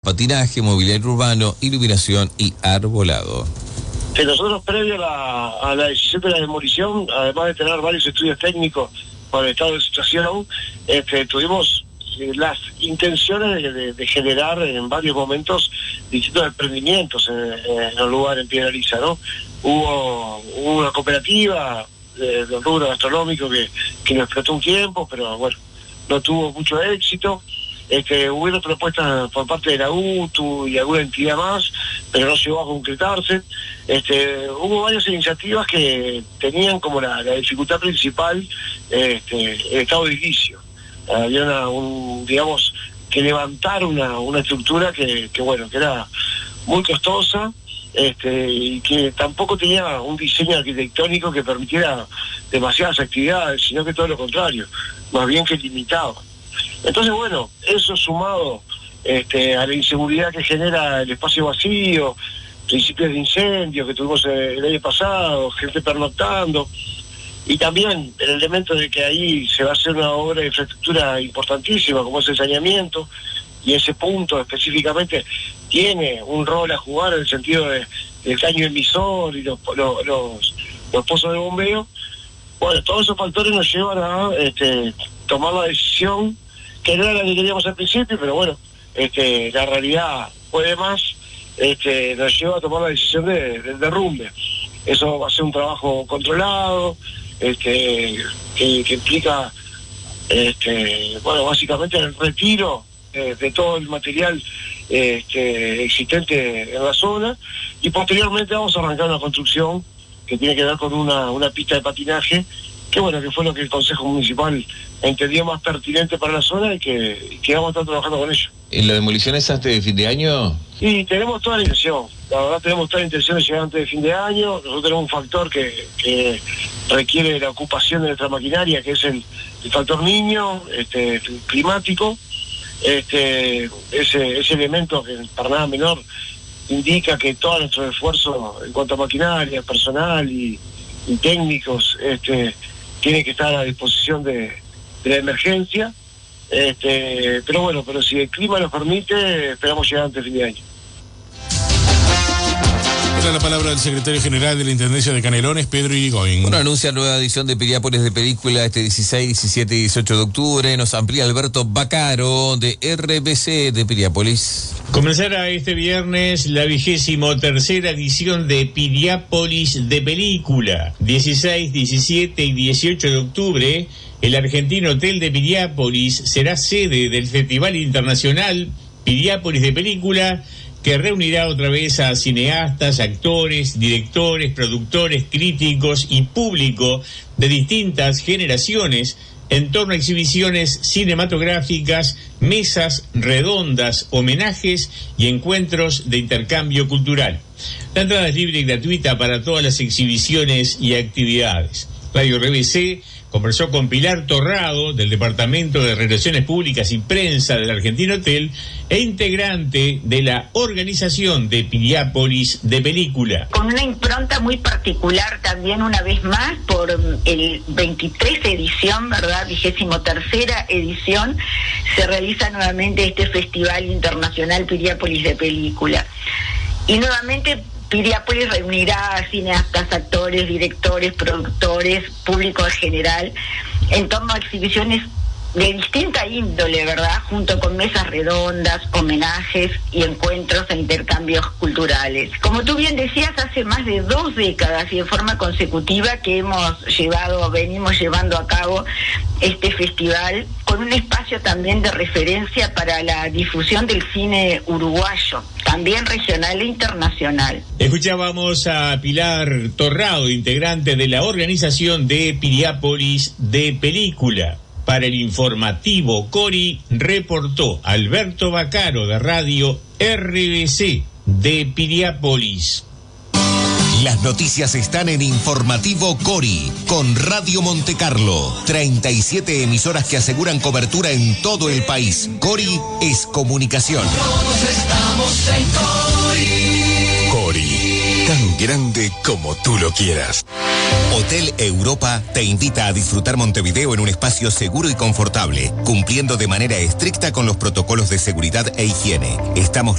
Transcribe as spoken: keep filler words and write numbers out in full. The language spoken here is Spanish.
patinaje, mobiliario urbano, iluminación y arbolado. Que nosotros, previo a la, a la decisión de la demolición, además de tener varios estudios técnicos para el estado de situación, este, tuvimos eh, las intenciones de, de, de generar en varios momentos distintos emprendimientos en, en el lugar, en Piedra Lisa, ¿no? Hubo, hubo una cooperativa de, de rubro gastronómico que, que nos explotó un tiempo, pero bueno, no tuvo mucho éxito. Este, hubo propuestas por parte de la U T U y alguna entidad más, pero no llegó a concretarse. Este, hubo varias iniciativas que tenían como la, la dificultad principal este, el estado de inicio. Había una, un, digamos, que levantar una, una estructura que, que, bueno, que era muy costosa, este, y que tampoco tenía un diseño arquitectónico que permitiera demasiadas actividades, sino que todo lo contrario, más bien que limitaba. Entonces, bueno, eso sumado este, a la inseguridad que genera el espacio vacío, principios de incendios que tuvimos el año pasado, gente pernoctando, y también el elemento de que ahí se va a hacer una obra de infraestructura importantísima, como es el saneamiento, y ese punto específicamente tiene un rol a jugar en el sentido de, del caño emisor y los, los, los, los pozos de bombeo. Bueno, todos esos factores nos llevan a este, tomar la decisión, que no era la que queríamos al principio, pero bueno, este, la realidad puede más, este, nos lleva a tomar la decisión de, del derrumbe. Eso va a ser un trabajo controlado, este, que, que implica, este, bueno, básicamente el retiro eh, de todo el material este, existente en la zona, y posteriormente vamos a arrancar una construcción que tiene que ver con una, una pista de patinaje, que bueno, que fue lo que el Consejo Municipal entendió más pertinente para la zona y que, que vamos a estar trabajando con ello. ¿En la demolición es antes de fin de año? Sí, tenemos toda la intención, la verdad tenemos toda la intención de llegar antes de fin de año. Nosotros tenemos un factor que, que requiere la ocupación de nuestra maquinaria, que es el, el factor niño, este, el climático, este, ese, ese elemento que para nada menor indica que todo nuestro esfuerzo en cuanto a maquinaria, personal y, y técnicos, este, tiene que estar a disposición de, de la emergencia, este, pero bueno, pero si el clima nos permite, esperamos llegar antes de fin de año. Era la palabra del secretario general de la Intendencia de Canelones, Pedro Irigoyen. Bueno, anuncia nueva edición de Piriápolis de Película este dieciséis, diecisiete y dieciocho de octubre. Nos amplía Alberto Bacaro de R B C de Piriápolis. Comenzará este viernes la vigésimo tercera edición de Piriápolis de Película. dieciséis, diecisiete y dieciocho de octubre, el Argentino Hotel de Piriápolis será sede del Festival Internacional Piriápolis de Película, que reunirá otra vez a cineastas, actores, directores, productores, críticos y público de distintas generaciones en torno a exhibiciones cinematográficas, mesas redondas, homenajes y encuentros de intercambio cultural. La entrada es libre y gratuita para todas las exhibiciones y actividades. Radio R B C conversó con Pilar Torrado, del Departamento de Relaciones Públicas y Prensa del Argentino Hotel, e integrante de la organización de Piriápolis de Película. Con una impronta muy particular también, una vez más, por el veintitrés edición, ¿verdad? vigésimo tercera edición, se realiza nuevamente este Festival Internacional Piriápolis de Película. Y nuevamente Piriápolis reunirá a cineastas, actores, directores, productores, público en general, en torno a exhibiciones de distinta índole, ¿verdad? Junto con mesas redondas, homenajes y encuentros e intercambios culturales. Como tú bien decías, hace más de dos décadas y de forma consecutiva que hemos llevado, venimos llevando a cabo este festival, con un espacio también de referencia para la difusión del cine uruguayo, también regional e internacional. Escuchábamos a Pilar Torrado, integrante de la organización de Piriápolis de Película. Para el informativo Cori, reportó Alberto Bacaro de Radio R B C de Piriápolis. Las noticias están en Informativo Cori, con Radio Montecarlo. treinta y siete emisoras que aseguran cobertura en todo el país. Cori es comunicación. Todos estamos en Cori. Cori, tan grande como tú lo quieras. Hotel Europa te invita a disfrutar Montevideo en un espacio seguro y confortable, cumpliendo de manera estricta con los protocolos de seguridad e higiene. Estamos